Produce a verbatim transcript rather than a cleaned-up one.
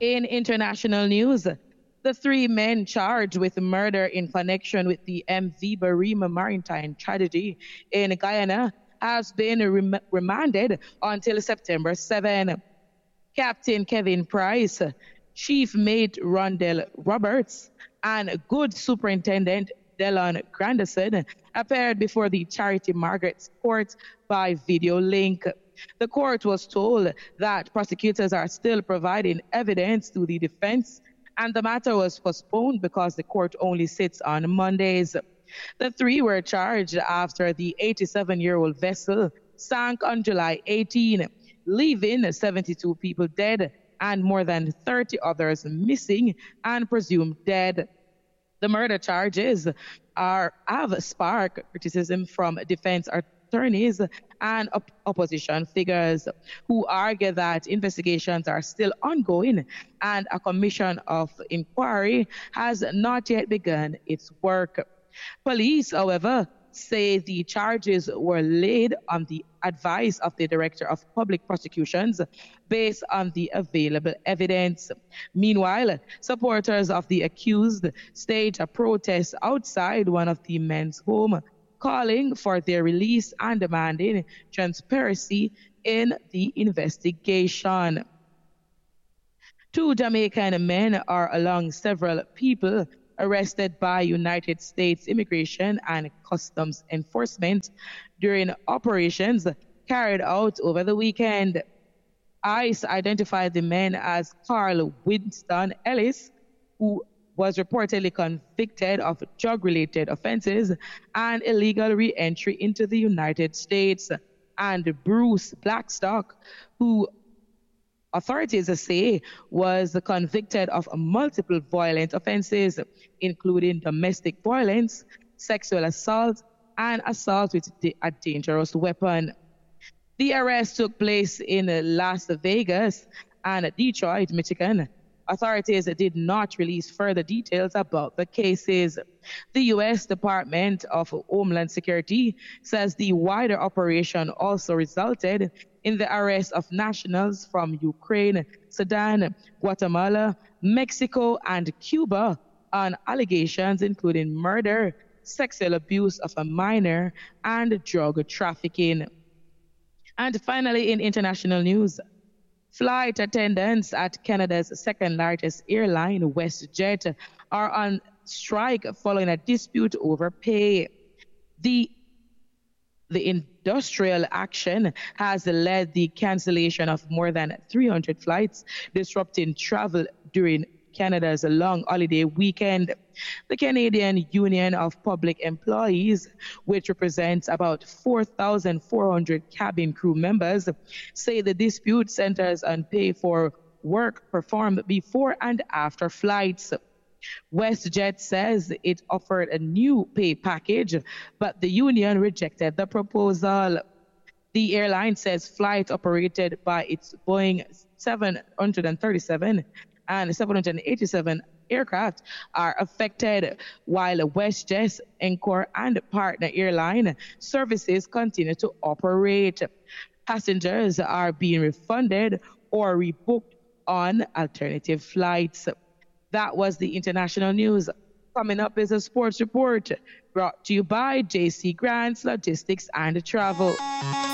In international news, the three men charged with murder in connection with the M V Barima maritime tragedy in Guyana has been rem- remanded until September seventh. Captain Kevin Price, Chief Mate Rondell Roberts, and Good Superintendent Delon Grandison appeared before the Charity Margaret's court by video link. The court was told that prosecutors are still providing evidence to the defense, and the matter was postponed because the court only sits on Mondays. The three were charged after the eighty-seven year old vessel sank on July eighteenth, leaving seventy-two people dead and more than thirty others missing and presumed dead. The murder charges are have sparked criticism from defense attorneys and op- opposition figures who argue that investigations are still ongoing and a commission of inquiry has not yet begun its work. Police, however, say the charges were laid on the advice of the Director of Public Prosecutions based on the available evidence. Meanwhile, supporters of the accused staged a protest outside one of the men's home, calling for their release and demanding transparency in the investigation. Two Jamaican men are among several people arrested by United States Immigration and Customs Enforcement during operations carried out over the weekend. ICE identified the men as Carl Winston Ellis, who was reportedly convicted of drug related offenses and illegal re entry into the United States, and Bruce Blackstock, who authorities say was convicted of multiple violent offenses, including domestic violence, sexual assault, and assault with a dangerous weapon. The arrest took place in Las Vegas and Detroit, Michigan. Authorities did not release further details about the cases. The U S Department of Homeland Security says the wider operation also resulted in the arrest of nationals from Ukraine, Sudan, Guatemala, Mexico, and Cuba on allegations including murder, sexual abuse of a minor, and drug trafficking. And finally, in international news, flight attendants at Canada's second largest airline, WestJet, are on strike following a dispute over pay. The the industrial action has led the cancellation of more than three hundred flights, disrupting travel during Canada's long holiday weekend. The Canadian Union of Public Employees, which represents about four thousand four hundred cabin crew members, say the dispute centers on pay for work performed before and after flights. WestJet says it offered a new pay package, but the union rejected the proposal. The airline says flights operated by its Boeing seven thirty-seven and seven eighty-seven aircraft are affected, while WestJet's Encore and partner airline services continue to operate. Passengers are being refunded or rebooked on alternative flights. That was the international news. Coming up is a sports report brought to you by J C Grants Logistics and Travel.